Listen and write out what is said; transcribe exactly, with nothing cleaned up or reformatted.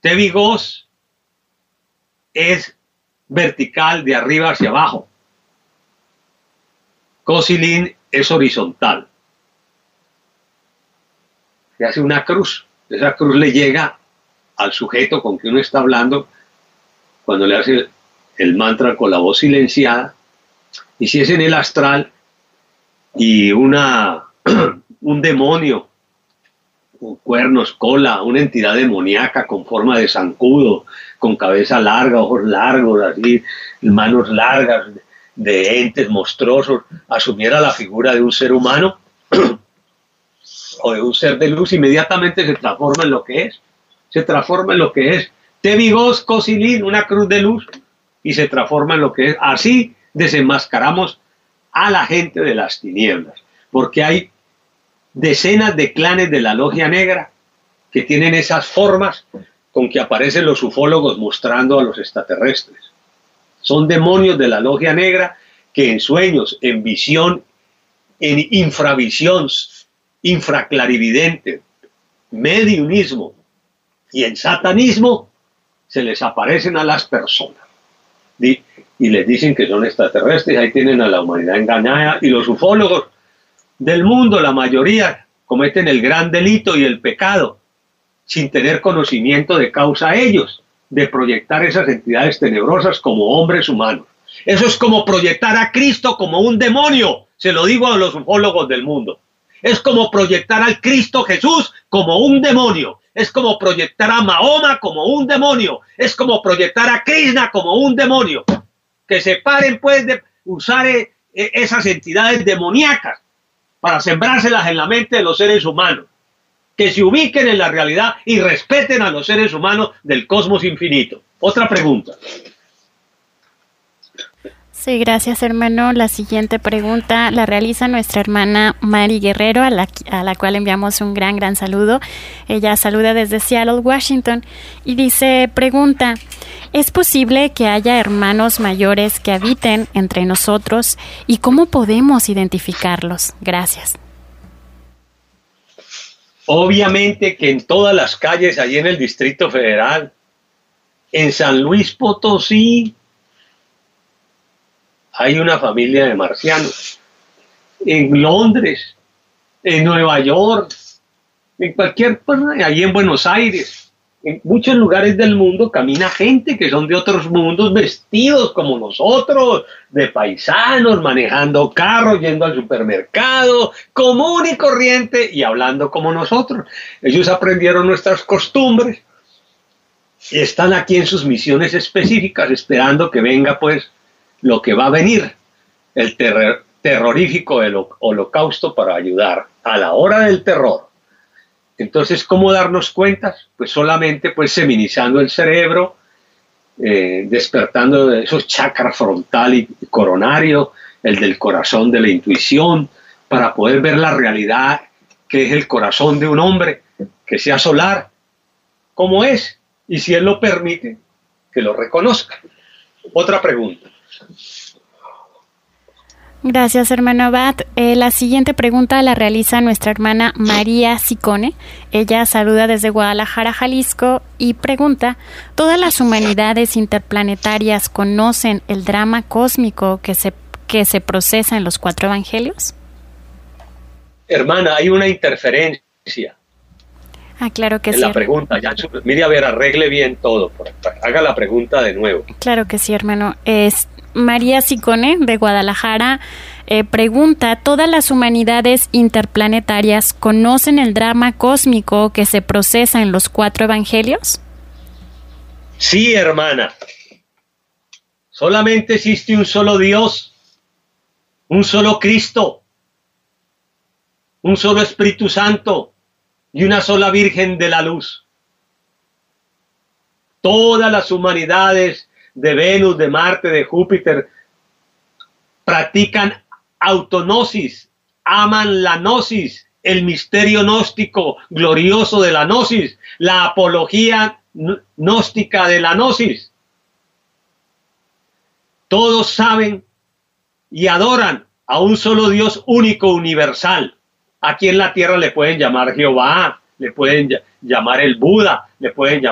Tebigós es vertical de arriba hacia abajo. Cosilín es horizontal. Se hace una cruz. Esa cruz le llega al sujeto con que uno está hablando cuando le hace el, el mantra con la voz silenciada. Y si es en el astral y una, un demonio, con cuernos, cola, una entidad demoníaca con forma de zancudo, con cabeza larga, ojos largos, así, manos largas, de entes monstruosos, asumiera la figura de un ser humano o de un ser de luz, inmediatamente se transforma en lo que es. Se transforma en lo que es. Tebigós, Cosilín, una cruz de luz, y se transforma en lo que es. Así desenmascaramos a la gente de las tinieblas, porque hay decenas de clanes de la logia negra que tienen esas formas con que aparecen los ufólogos mostrando a los extraterrestres. Son demonios de la logia negra que en sueños, en visión, en infravisión, infraclarividente, mediunismo y en satanismo, se les aparecen a las personas y les dicen que son extraterrestres. Ahí tienen a la humanidad engañada, y los ufólogos del mundo, la mayoría, cometen el gran delito y el pecado sin tener conocimiento de causa ellos, de proyectar esas entidades tenebrosas como hombres humanos. Eso es como proyectar a Cristo como un demonio, se lo digo a los ufólogos del mundo. Es como proyectar al Cristo Jesús como un demonio. Es como proyectar a Mahoma como un demonio. Es como proyectar a Krishna como un demonio. Que se paren pues de usar eh, esas entidades demoníacas para sembrárselas en la mente de los seres humanos. Que se ubiquen en la realidad y respeten a los seres humanos del cosmos infinito. Otra pregunta. Sí, gracias, hermano. La siguiente pregunta la realiza nuestra hermana Mari Guerrero, a la, a la cual enviamos un gran, gran saludo. Ella saluda desde Seattle, Washington, y dice, pregunta, ¿es posible que haya hermanos mayores que habiten entre nosotros y cómo podemos identificarlos? Gracias. Obviamente que en todas las calles, allí en el Distrito Federal, en San Luis Potosí, hay una familia de marcianos. En Londres, en Nueva York, en cualquier parte, allí en Buenos Aires, en muchos lugares del mundo camina gente que son de otros mundos, vestidos como nosotros, de paisanos, manejando carros, yendo al supermercado, común y corriente, y hablando como nosotros. Ellos aprendieron nuestras costumbres y están aquí en sus misiones específicas, esperando que venga pues lo que va a venir, el terror, terrorífico del holocausto, para ayudar a la hora del terror. Entonces, ¿cómo darnos cuenta? Pues solamente pues seminizando el cerebro, eh, despertando de esos chakras frontal y coronario, el del corazón, de la intuición, para poder ver la realidad que es el corazón de un hombre, que sea solar, como es, y si él lo permite, que lo reconozca. Otra pregunta. Gracias, hermano Abad. Eh, la siguiente pregunta la realiza nuestra hermana María Sicone. Ella saluda desde Guadalajara, Jalisco, y pregunta, ¿todas las humanidades interplanetarias conocen el drama cósmico que se, que se procesa en los cuatro evangelios? Hermana, hay una interferencia. Ah, claro que en sí. La pregunta, ya, mire, a ver, arregle bien todo. Haga la pregunta de nuevo. Claro que sí, hermano. Es María Sicone, de Guadalajara, eh, pregunta, ¿todas las humanidades interplanetarias conocen el drama cósmico que se procesa en los cuatro evangelios? Sí, hermana. Solamente existe un solo Dios, un solo Cristo, un solo Espíritu Santo y una sola Virgen de la Luz. Todas las humanidades de Venus, de Marte, de Júpiter, practican autognosis, aman la gnosis, el misterio gnóstico glorioso de la gnosis, la apología gnóstica de la gnosis. Todos saben y adoran a un solo Dios único, universal. Aquí en la tierra le pueden llamar Jehová, le pueden llamar el Buda, le pueden llamar